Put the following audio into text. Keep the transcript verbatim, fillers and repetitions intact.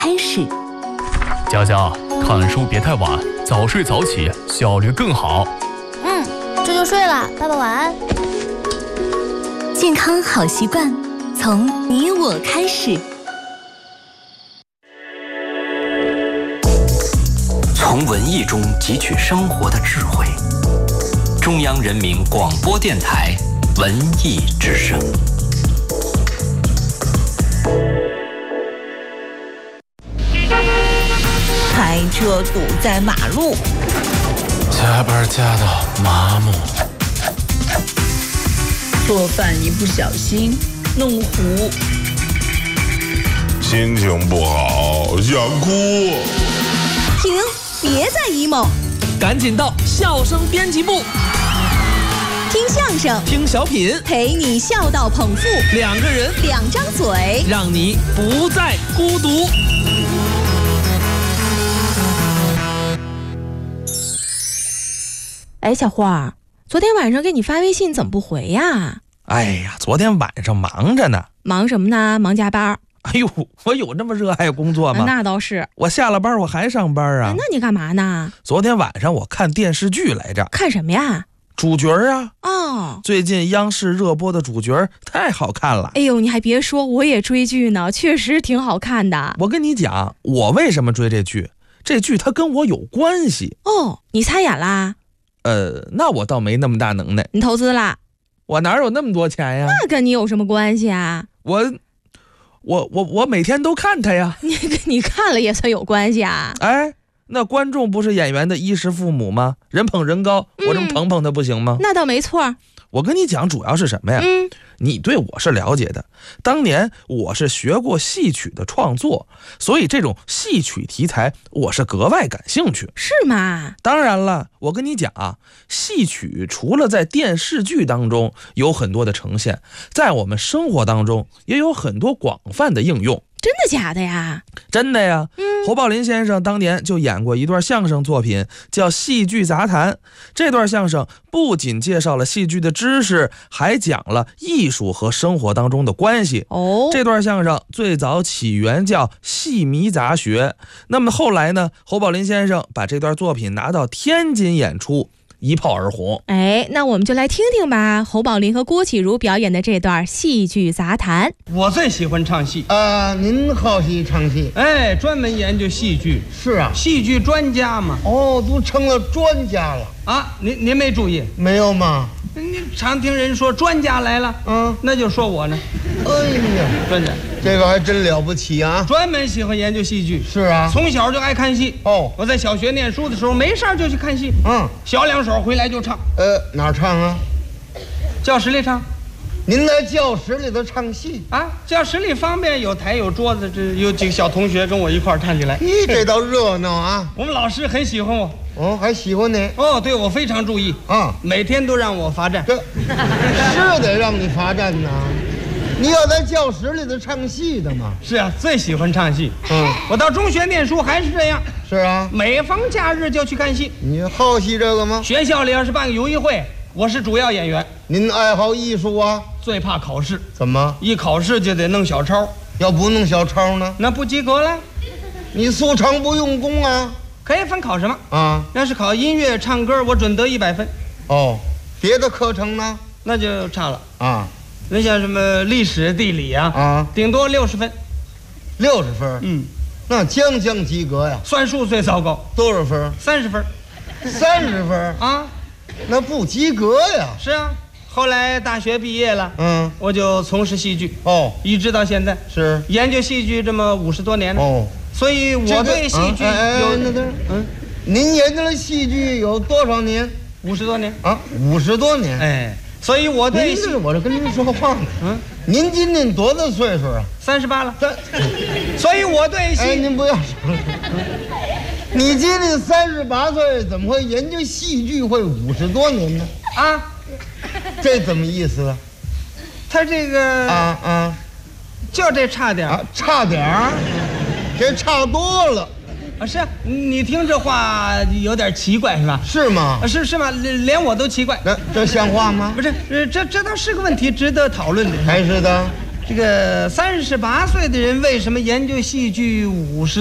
开始。 佳佳，看书别太晚，早睡早起，效率更好。 嗯，这就睡了，爸爸晚安。 健康好习惯，从你我开始。 从文艺中汲取生活的智慧。中央人民广播电台文艺之声。 开车堵在马路， 加班加到麻木， 做饭一不小心弄糊， 心情不好想哭。 停，别再 emo， 赶紧到笑声编辑部， 听相声， 听小品， 陪你笑到捧腹， 两个人， 两张嘴， 让你不再孤独。 哎，小花，昨天晚上给你发微信怎么不回呀？ 哎呀，昨天晚上忙着呢。 忙什么呢？忙加班。 哎呦，我有那么热爱工作吗？ 啊、那倒是。 我下了班我还上班啊。 那你干嘛呢？ 昨天晚上我看电视剧来着。 看什么呀？ 主角啊。 哦， 最近央视热播的主角太好看了。 哎呦，你还别说，我也追剧呢，确实挺好看的。 我跟你讲，我为什么追这剧？这剧它跟我有关系。 哦，你参演啦？ 呃，那我倒没那么大能耐。 你投资啦？ 我哪有那么多钱呀？ 那跟你有什么关系啊？ 我，我我我每天都看他呀。 你你看了也算有关系啊？ 哎，那观众不是演员的衣食父母吗？人捧人高，嗯、我这么捧捧他不行吗？ 那倒没错。 我跟你讲，主要是什么呀？ 嗯， 你对我是了解的。当年我是学过戏曲的创作，所以这种戏曲题材我是格外感兴趣。 是吗？ 当然了，我跟你讲啊，戏曲除了在电视剧当中有很多的呈现，在我们生活当中也有很多广泛的应用。 真的假的呀？ 真的呀。 嗯， 侯宝林先生当年就演过一段相声作品，叫《戏剧杂谈》。这段相声不仅介绍了戏剧的知识，还讲了艺术和生活当中的关系。 哦， 这段相声最早起源叫戏迷杂学。那么后来呢，侯宝林先生把这段作品拿到天津演出，一炮而红。 哎，那我们就来听听吧，侯宝林和郭启儒表演的这段戏剧杂谈。 我最喜欢唱戏啊、呃，您好戏唱戏？ 哎，专门研究戏剧。 是啊， 戏剧专家嘛。 哦，都成了专家了啊！您您没注意？ 没有吗？ 您常听人说专家来了， 嗯， 那就说我呢。 哎呀， 真的， 这个还真了不起啊！ 专门喜欢研究戏剧。 是啊， 从小就爱看戏。 哦， 我在小学念书的时候，没事就去看戏。 嗯， 小两手回来就唱。 呃，哪儿唱啊？ 教室里唱。 您在教室里头唱戏啊？教室里方便，有台有桌子，这有几个小同学跟我一块儿唱起来。 你这倒热闹啊！ 我们老师很喜欢我。 哦，还喜欢你？ 哦，对我非常注意啊， 每天都让我罚站。 这是得让你罚站呐！你要在教室里头唱戏的嘛？ 是啊，最喜欢唱戏。 嗯， 我到中学念书还是这样。 是啊， 每逢假日就去看戏。 你好戏这个吗？ 学校里要是办个游艺会，我是主要演员。 您爱好艺术啊？ 最怕考试。 怎么？ 一考试就得弄小抄， 要不弄小抄呢？ 那不及格了。 你素常不用功啊？ 可以分考什么啊？ 要是考音乐、唱歌，我准得一百分。 哦，别的课程呢？ 那就差了啊。 那像什么历史、地理啊， 啊， 顶多六十分。 六十分？ 嗯， 那将将及格呀。 算术最糟糕， 多少分？ 三十分。 三十分啊？ 那不及格呀。 是啊，后来大学毕业了， 嗯， 我就从事戏剧。 哦， 一直到现在是研究戏剧这么五十多年了。 哦。 所以我对戏剧有那个，嗯，您研究了戏剧有多少年？ 五十多年啊，五十多年。 哎，所以我对戏， 我这跟您说话呢。嗯，您今年多大岁数啊？ 三十八了。所以我对戏， 哎，您不要说了。你今年三十八岁，怎么会研究戏剧会五十多年呢？ 啊， 这怎么意思啊？ 他这个啊啊， 就这差点啊，差点儿。这差多了啊！是啊，你听这话有点奇怪是吧？ 是吗？ 啊，是是吗？连我都奇怪。 这这像话吗？ 不是，这这倒是个问题，值得讨论的。 还是的。 这个三十八岁的人为什么研究戏剧，五十